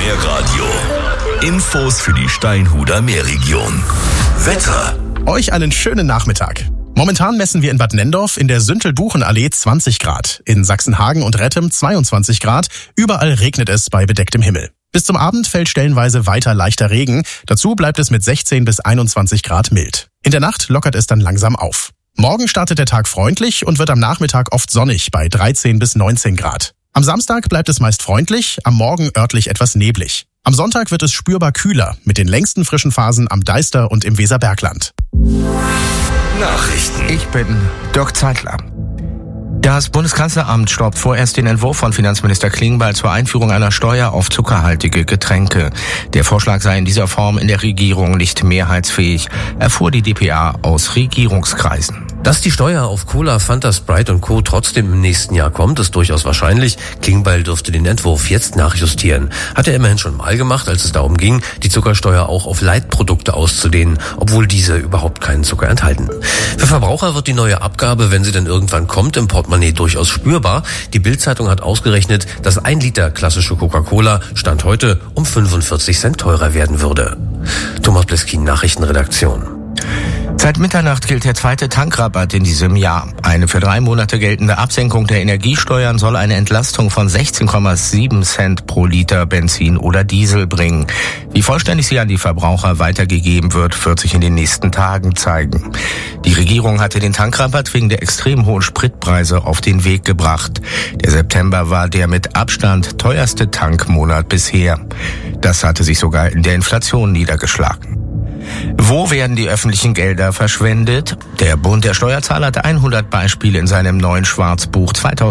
Meerradio. Infos für die Steinhuder Meerregion. Wetter. Euch einen schönen Nachmittag. Momentan messen wir in Bad Nenndorf in der Süntel-Buchenallee 20 Grad, in Sachsenhagen und Rettem 22 Grad. Überall regnet es bei bedecktem Himmel. Bis zum Abend fällt stellenweise weiter leichter Regen. Dazu bleibt es mit 16 bis 21 Grad mild. In der Nacht lockert es dann langsam auf. Morgen startet der Tag freundlich und wird am Nachmittag oft sonnig bei 13 bis 19 Grad. Am Samstag bleibt es meist freundlich, am Morgen örtlich etwas neblig. Am Sonntag wird es spürbar kühler, mit den längsten frischen Phasen am Deister und im Weserbergland. Nachrichten. Ich bin Dirk Zeitler. Das Bundeskanzleramt stoppt vorerst den Entwurf von Finanzminister Klingbeil zur Einführung einer Steuer auf zuckerhaltige Getränke. Der Vorschlag sei in dieser Form in der Regierung nicht mehrheitsfähig, erfuhr die dpa aus Regierungskreisen. Dass die Steuer auf Cola, Fanta, Sprite und Co. trotzdem im nächsten Jahr kommt, ist durchaus wahrscheinlich. Klingbeil dürfte den Entwurf jetzt nachjustieren. Hat er immerhin schon mal gemacht, als es darum ging, die Zuckersteuer auch auf Leitprodukte auszudehnen, obwohl diese überhaupt keinen Zucker enthalten. Für Verbraucher wird die neue Abgabe, wenn sie denn irgendwann kommt, im Portemonnaie durchaus spürbar. Die Bild-Zeitung hat ausgerechnet, dass 1 Liter klassische Coca-Cola Stand heute um 45 Cent teurer werden würde. Thomas Bleskin, Nachrichtenredaktion. Seit Mitternacht gilt der zweite Tankrabatt in diesem Jahr. Eine für 3 Monate geltende Absenkung der Energiesteuern soll eine Entlastung von 16,7 Cent pro Liter Benzin oder Diesel bringen. Wie vollständig sie an die Verbraucher weitergegeben wird sich in den nächsten Tagen zeigen. Die Regierung hatte den Tankrabatt wegen der extrem hohen Spritpreise auf den Weg gebracht. Der September war der mit Abstand teuerste Tankmonat bisher. Das hatte sich sogar in der Inflation niedergeschlagen. Wo werden die öffentlichen Gelder verschwendet? Der Bund der Steuerzahler hat 100 Beispiele in seinem neuen Schwarzbuch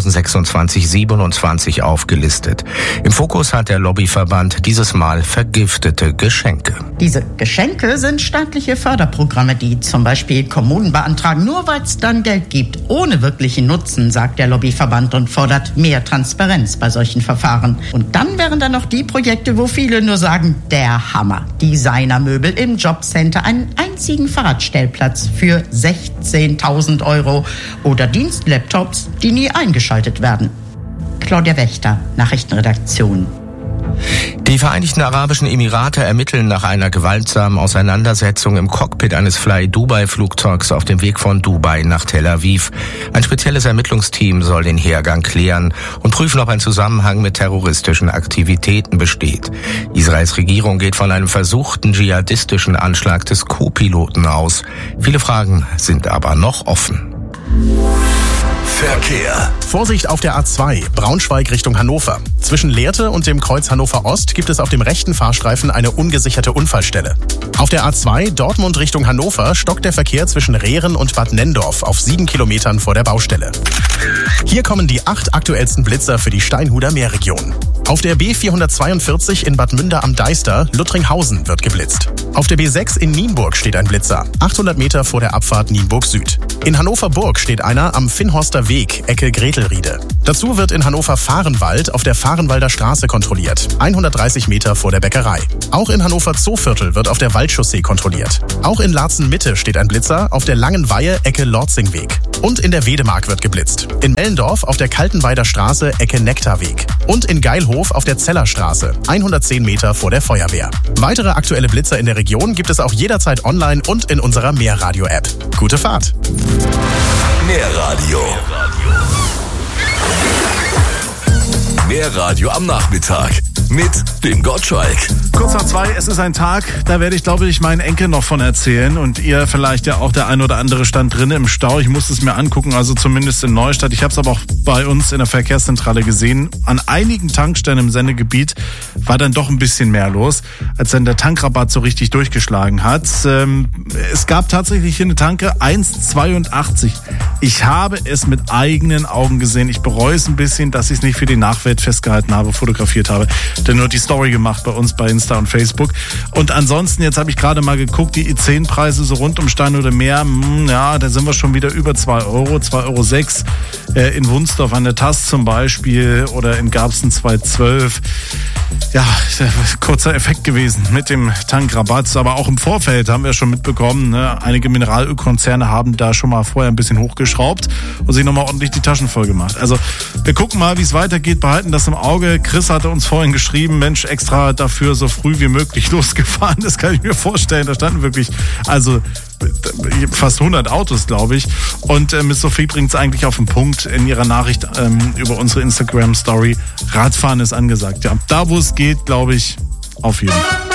2026-27 aufgelistet. Im Fokus hat der Lobbyverband dieses Mal vergiftete Geschenke. Diese Geschenke sind staatliche Förderprogramme, die zum Beispiel Kommunen beantragen, nur weil es dann Geld gibt, ohne wirklichen Nutzen, sagt der Lobbyverband und fordert mehr Transparenz bei solchen Verfahren. Und dann wären da noch die Projekte, wo viele nur sagen, der Hammer. Designermöbel im Jobcenter, einen einzigen Fahrradstellplatz für 16.000 € oder Dienstlaptops, die nie eingeschaltet werden. Claudia Wächter, Nachrichtenredaktion. Die Vereinigten Arabischen Emirate ermitteln nach einer gewaltsamen Auseinandersetzung im Cockpit eines Fly-Dubai-Flugzeugs auf dem Weg von Dubai nach Tel Aviv. Ein spezielles Ermittlungsteam soll den Hergang klären und prüfen, ob ein Zusammenhang mit terroristischen Aktivitäten besteht. Israels Regierung geht von einem versuchten dschihadistischen Anschlag des Co-Piloten aus. Viele Fragen sind aber noch offen. Verkehr. Vorsicht auf der A2, Braunschweig Richtung Hannover. Zwischen Lehrte und dem Kreuz Hannover Ost gibt es auf dem rechten Fahrstreifen eine ungesicherte Unfallstelle. Auf der A2 Dortmund Richtung Hannover stockt der Verkehr zwischen Rehren und Bad Nenndorf auf 7 Kilometern vor der Baustelle. Hier kommen die 8 aktuellsten Blitzer für die Steinhuder Meerregion. Auf der B442 in Bad Münder am Deister, Luttringhausen, wird geblitzt. Auf der B6 in Nienburg steht ein Blitzer, 800 Meter vor der Abfahrt Nienburg Süd. In Hannover-Burg steht einer am Finnhorster Weg, Ecke Gretelriede. Dazu wird in Hannover-Fahrenwald auf der Fahrenwalder Straße kontrolliert, 130 Meter vor der Bäckerei. Auch in Hannover-Zooviertel wird auf der Waldchaussee kontrolliert. Auch in Laatzen-Mitte steht ein Blitzer auf der Langen Weihe, Ecke Lorzingweg. Und in der Wedemark wird geblitzt. In Mellendorf auf der Kaltenweider Straße, Ecke Nektarweg. Und in Geilhof auf der Zellerstraße, 110 Meter vor der Feuerwehr. Weitere aktuelle Blitzer in der Region gibt es auch jederzeit online und in unserer Meerradio-App. Gute Fahrt! Meerradio. Meerradio am Nachmittag mit dem Gottschalk. Kurz nach 2, es ist ein Tag, da werde ich, glaube ich, meinen Enkel noch von erzählen. Und ihr vielleicht ja auch, der ein oder andere stand drin im Stau. Ich musste es mir angucken, also zumindest in Neustadt. Ich habe es aber auch bei uns in der Verkehrszentrale gesehen. An einigen Tankstellen im Sendegebiet war dann doch ein bisschen mehr los, als dann der Tankrabatt so richtig durchgeschlagen hat. Es gab tatsächlich hier eine Tanke, 1,82. Ich habe es mit eigenen Augen gesehen. Ich bereue es ein bisschen, dass ich es nicht für die Nachwelt festgehalten habe, fotografiert habe. Denn nur die Story gemacht bei uns bei Insta und Facebook. Und ansonsten, jetzt habe ich gerade mal geguckt, die E10-Preise so rund um Steinhuder Meer, ja, da sind wir schon wieder über 2 Euro, 2,06 € in Wunsdorf an der Tass zum Beispiel oder in Garbsen 2,12 €. Ja, kurzer Effekt gewesen mit dem Tankrabatt, aber auch im Vorfeld haben wir schon mitbekommen, ne, einige Mineralölkonzerne haben da schon mal vorher ein bisschen hochgeschraubt und sich nochmal ordentlich die Taschen voll gemacht. Also wir gucken mal, wie es weitergeht, behalten das im Auge. Chris hatte uns vorhin geschrieben, Mensch, extra dafür so früh wie möglich losgefahren, das kann ich mir vorstellen, da standen wirklich, also fast 100 Autos, glaube ich. Und Miss Sophie bringt es eigentlich auf den Punkt in ihrer Nachricht über unsere Instagram-Story. Radfahren ist angesagt. Ja, da wo es geht, glaube ich, auf jeden Fall.